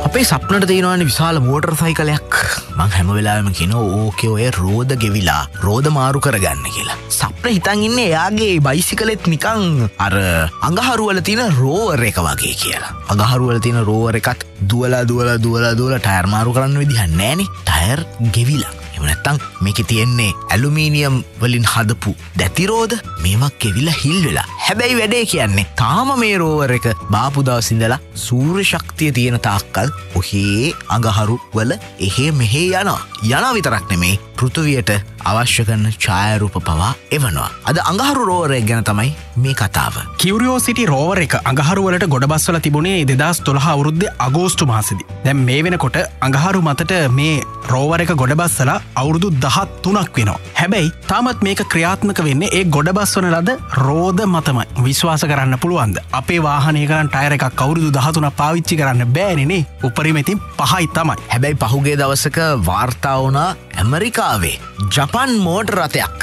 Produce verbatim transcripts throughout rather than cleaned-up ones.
අපේ සප්නට තියෙනවානේ විශාල මෝටර් සයිකලයක්. මං හැම වෙලාවෙම කියනවා ඕකේ ඔය රෝද ගෙවිලා රෝද මාරු කරගන්න කියලා. සප්න හිතන් ඉන්නේ එයාගේ බයිසිකලෙත් නිකන් අර අඟහරු වල තියෙන රෝවර් එක වගේ කියලා. අඟහරු වල තියෙන රෝවර් එකත් දුවලා දුවලා දුවලා දුවලා ටයර් මාරු කරන්න විදිහක් නැහැනේ. ටයර් ගෙවිලා. එහෙම නැත්තම් මේකේ තියෙන්නේ ඇලුමිනියම් වලින් හදපු දැතිරෝද මේවා කෙවිලා හිල් වෙලා. හැබැයි වැඩේ කියන්නේ තාම මේ රෝවර් එක බාපු දවස් ඉඳලා සූර්ය ශක්තිය තියෙන තාක්කල් ඔහේ අඟහරු වල එහෙ මෙහෙ යනවා. යනවා විතරක් නෙමේ පෘථුවියට අවශ්‍ය කරන ඡායාරූප පවා එවනවා. අද අඟහරු රෝවර් එක ගැන තමයි මේ කතාව. කියුරියෝසිටි රෝවර් එක අඟහරු වලට ගොඩබස්වලා තිබුණේ දෙදාස් දොළහ අවුරුද්දේ අගෝස්තු මාසෙදී. දැන් මේ වෙනකොට අඟහරු මතට මේ රෝවර් එක ගොඩබස්සලා අවුරුදු දහතුනක් වෙනවා. හැබැයි තාමත් මේක ක්‍රියාත්මක වෙන්නේ ඒ ගොඩබස්වන ලද රෝද මතමයි. විශ්වාස කරන්න පුළුවන්ද? අපේ වාහනය කරන් ටයර් එකක් අවුරුදු දහතුනක් පාවිච්චි කරන්න බෑනේ නේ. උපරිම ඉතින් පහයි තමයි. හැබැයි පහුගිය දවසක වාර්තා වුණා ඇමරිකාවේ ජපන් මෝටර් රථයක්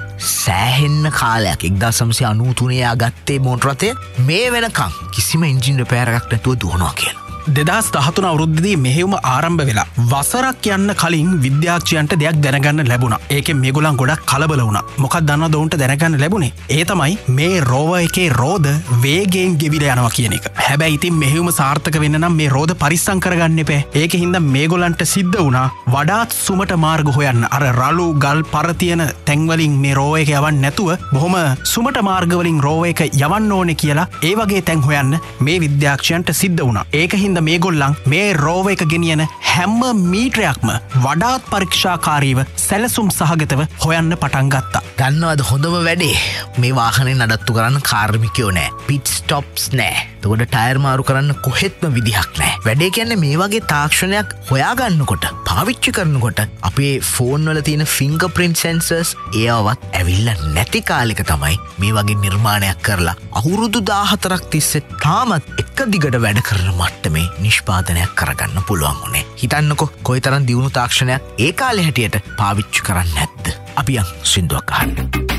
සෑහෙන්න කාලයක් එක්දාස් නවසිය අනූ තුනේ ගත්තේ මෝටර් රථය මේ වෙනකන් කිසිම එන්ජින් රිපෙයාර් එකක් නැතුව දුවනවා කියලා. දෙදාස් දහතුන අවුරුද්දේදී මෙහෙයුම ආරම්භ වෙලා වසරක් යන්න කලින් විද්‍යාඥයන්ට දෙයක් දැනගන්න ලැබුණා. ඒකෙන් මේගොල්ලන් ගොඩක් කලබල වුණා. මොකක්ද දන්නවද උන්ට දැනගන්න ලැබුණේ? ඒ තමයි මේ රෝවර් එකේ රෝද වේගයෙන් ගෙවිලා යනවා කියන එක. හැබැයි ඉතින් මෙහෙයුම සාර්ථක වෙන්න නම් මේ රෝද පරිස්සම් කරගන්න එපා. ඒකෙන් හින්දා මේගොල්ලන්ට සිද්ධ වුණා වඩාත් සුමට මාර්ග හොයන්න. අර රළු ගල් පර තියෙන තැන් වලින් මේ රෝවර් එක යවන්න නැතුව බොහොම සුමට මාර්ග වලින් රෝවර් එක යවන්න ඕනේ කියලා ඒ වගේ තැන් හොයන්න මේ විද්‍යාඥයන්ට සිද්ධ වුණා. ඒක මේගොල්ලන් මේ රෝවර් එක ගෙනියන හැම මීටරයක්ම වඩාත් පරීක්ෂාකාරීව සැලසුම් සහගතව හොයන්න පටන් ගත්තා. දන්නවද හොඳම වැඩේ? මේ වාහනේ නඩත්තු කරන්න කාර්මිකයෝ නෑ. පිට් ස්ටොප්ස් නෑ. එතකොට ටයර් මාරු කරන්න කොහෙත්ම විදිහක් නෑ. වැඩේ කියන්නේ මේ වගේ තාක්ෂණයක් හොයාගන්නකොට පාවිච්චි කරනකොට අපේ ෆෝන් වල තියෙන ෆින්ගර්ප්‍රින්ට් සෙන්සර්ස් ඒවවත් ඇවිල්ලා නැති කාලෙක තමයි මේ වගේ නිර්මාණයක් කරලා අවුරුදු දාහතරක් තිස්සේ තාමත් එක දිගට වැඩ කරන මට්ටමේ නිෂ්පාදනයක් කරගන්න පුළුවන් වුණේ. හිතන්නකො කොයිතරම් දියුණු තාක්ෂණයක් ඒ කාලේ හැටියට පාවිච්චි කරන්නේ නැද්ද? අපි යන් සින්දුවක් අහන්න.